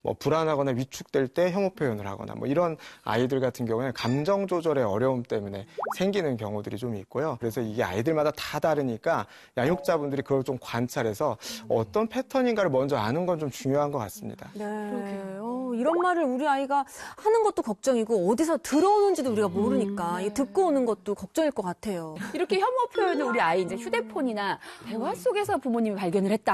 뭐 불안하거나 위축될 때 혐오 표현을 하거나 뭐 이런 아이들 같은 경우에는 감정 조절의 어려움 때문에 생기는 경우들이 좀 있고요. 그래서 이게 아이들마다 다 다르니까 양육자분들이 그걸 좀 관찰해서 어떤 패턴인가를 먼저 아는 건 좀 중요한 것 같습니다. 네. 이런 말을 우리 아이가 하는 것도 걱정이고 어디서 들어오는지도 우리가 모르니까 듣고 오는 것도 걱정일 것 같아요. 이렇게 혐오 표현을 우리 아이 이제 휴대폰이나 대화 속에서 부모님이 발견을 했다.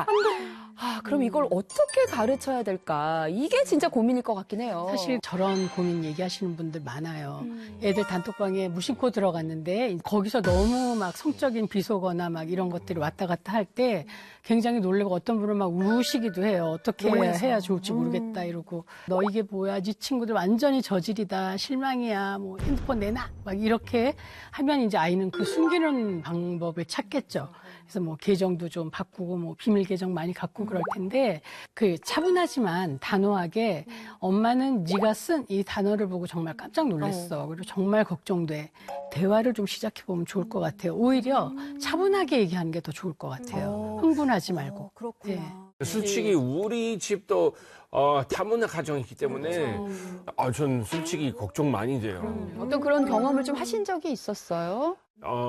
그럼 이걸 어떻게 가르쳐야 될까? 이게 진짜 고민일 것 같긴 해요. 사실 저런 고민 얘기하시는 분들 많아요. 애들 단톡방에 무심코 들어갔는데 거기서 너무 막 성적인 비속어나 막 이런 것들이 왔다 갔다 할 때 굉장히 놀래고 어떤 분은 막 우시기도 해요. 어떻게 해야 좋을지 모르겠다 이러고 너 이게 뭐야? 네 친구들 완전히 저질이다. 실망이야. 뭐 핸드폰 내놔. 막 이렇게 하면 이제 아이는 그 숨기는 방법을 찾겠죠. 그래서 뭐 계정도 좀 바꾸고 뭐 비밀 계정 많이 갖고 그럴 텐데 그 차분하지만 단호하게 엄마는 네가 쓴 이 단어를 보고 정말 깜짝 놀랐어. 그리고 정말 걱정돼. 대화를 좀 시작해 보면 좋을 것 같아요. 오히려 차분하게 얘기하는 게 더 좋을 것 같아요. 흥분하지 말고. 그렇구나. 예. 솔직히 우리 집도 다문화 가정이기 때문에 전 솔직히 걱정 많이 돼요. 어떤 그런 경험을 좀 하신 적이 있었어요?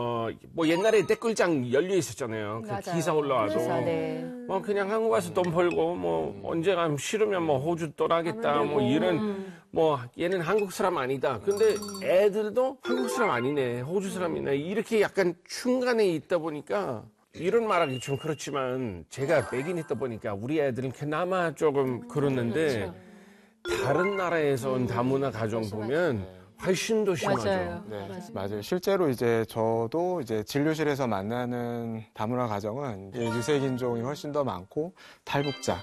뭐 옛날에 댓글장 열려 있었잖아요. 그 맞아요. 기사 올라와도. 기사, 네. 뭐 그냥 한국 와서 돈 벌고 뭐 언제가 싫으면 뭐 호주 떠나겠다 뭐 이런 뭐 얘는 한국 사람 아니다. 근데 애들도 한국 사람 아니네. 호주 사람이네. 이렇게 약간 중간에 있다 보니까 이런 말하기 좀 그렇지만 제가 백인이다 보니까 우리 애들은 그나마 조금 그러는데 다른 나라에서 온 다문화 가정 보면 훨씬 더 심하죠. 맞아요. 네, 맞아요. 실제로 이제 저도 이제 진료실에서 만나는 다문화 가정은 유색 인종이 훨씬 더 많고 탈북자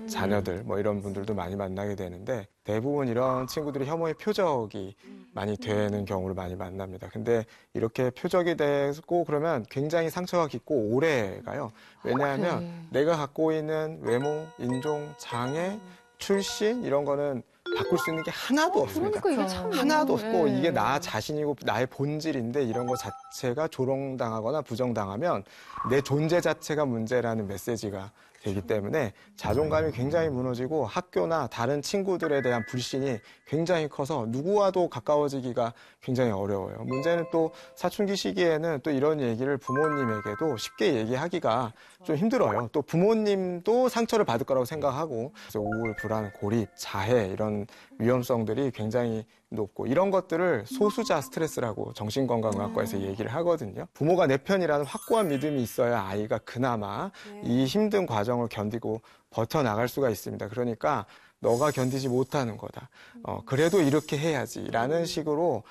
자녀들 뭐 이런 분들도 많이 만나게 되는데 대부분 이런 친구들이 혐오의 표적이 많이 되는 경우를 많이 만납니다. 근데 이렇게 표적이 되고 그러면 굉장히 상처가 깊고 오래 가요. 왜냐하면 내가 갖고 있는 외모, 인종, 장애, 출신 이런 거는 바꿀 수 있는 게 하나도 없습니다. 그러니까 이게 참 하나도 없고 예. 이게 나 자신이고 나의 본질인데 이런 거 자체가 조롱당하거나 부정당하면 내 존재 자체가 문제라는 메시지가 되기 때문에 자존감이 굉장히 무너지고 학교나 다른 친구들에 대한 불신이 굉장히 커서 누구와도 가까워지기가 굉장히 어려워요. 문제는 또 사춘기 시기에는 또 이런 얘기를 부모님에게도 쉽게 얘기하기가 좀 힘들어요. 또 부모님도 상처를 받을 거라고 생각하고 그래서 우울, 불안, 고립, 자해 이런 위험성들이 굉장히 높고 이런 것들을 소수자 스트레스라고 정신건강의학과에서 얘기를 하거든요. 부모가 내 편이라는 확고한 믿음이 있어야 아이가 그나마 이 힘든 과정을 견디고 버텨나갈 수가 있습니다. 그러니까 너가 견디지 못하는 거다. 그래도 이렇게 해야지라는 식으로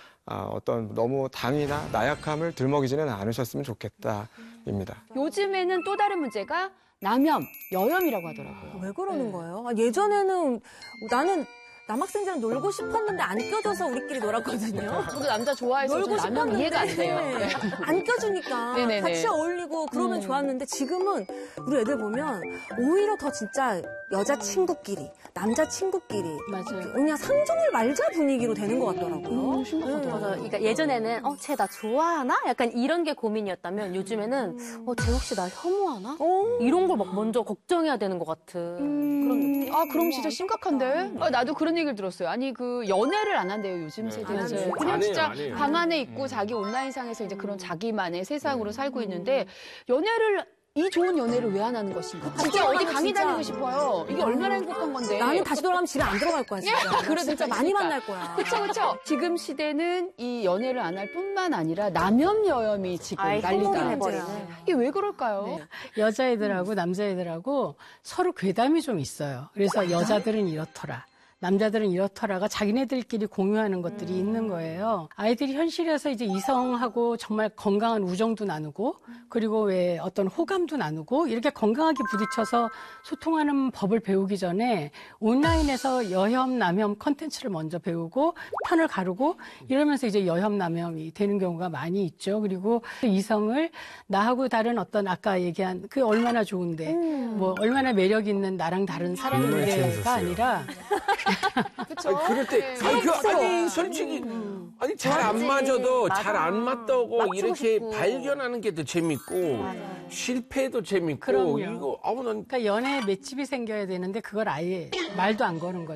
어떤 너무 당이나 나약함을 들먹이지는 않으셨으면 좋겠다입니다. 요즘에는 또 다른 문제가 남염, 여염이라고 하더라고요. 왜 그러는 거예요? 예전에는 나는 남학생들이랑 놀고 싶었는데 안 껴줘서 우리끼리 놀았거든요. 저도 남자 좋아해서 놀고 남염 싶었는데 이해가 안 돼요. 안 껴주니까 네네네. 같이 어울리고 그러면 좋았는데 지금은 우리 애들 보면 오히려 더 진짜 여자 친구끼리, 남자 친구끼리 맞아요. 그냥 상종을 말자 분위기로 되는 것 같더라고요. 맞아. 그러니까 예전에는 쟤 나 좋아하나? 약간 이런 게 고민이었다면 요즘에는 쟤 혹시 날 혐오하나? 이런 걸 막 먼저 걱정해야 되는 것 같은 그런 느낌. 그럼 진짜 심각한데? 나도 그런 얘기를 들었어요. 아니, 연애를 안 한대요, 요즘 세대는. 맞아요. 그냥 안 진짜 해요, 안 해요. 방 안에 있고 자기 온라인상에서 이제 그런 자기만의 세상으로 살고 있는데, 이 좋은 연애를 왜 안 하는 것인가? 진짜 어디 강의 진짜. 다니고 싶어요. 이게 얼마나 행복한 건데. 나는 다시 돌아가면 집에 안 들어갈 거야, 진짜. 그러다 진짜 많이 보니까. 만날 거야. 그쵸. 지금 시대는 이 연애를 안 할 뿐만 아니라 남염여염이 지금 아예 혐오를 난리다. 해버리는. 이게 왜 그럴까요? 여자애들하고 남자애들하고 서로 괴담이 좀 있어요. 그래서 여자들은 이렇더라. 남자들은 이렇더라가 자기네들끼리 공유하는 것들이 있는 거예요. 아이들이 현실에서 이제 이성하고 정말 건강한 우정도 나누고 그리고 왜 어떤 호감도 나누고 이렇게 건강하게 부딪혀서 소통하는 법을 배우기 전에 온라인에서 여혐, 남혐 컨텐츠를 먼저 배우고 편을 가르고 이러면서 이제 여혐, 남혐이 되는 경우가 많이 있죠. 그리고 이성을 나하고 다른 어떤 아까 얘기한 그 얼마나 좋은데 뭐 얼마나 매력 있는 나랑 다른 사람인데가 아니라 그쵸? 아니, 그럴 때, 아니, 솔직히, 아니, 잘 안 맞아도, 잘 안 맞다고 이렇게 싶고. 발견하는 게 더 재밌고, 실패도 재밌고, 그럼요. 이거, 난 그러니까 연애 맷집이 생겨야 되는데 그걸 아예 말도 안 거는 거죠.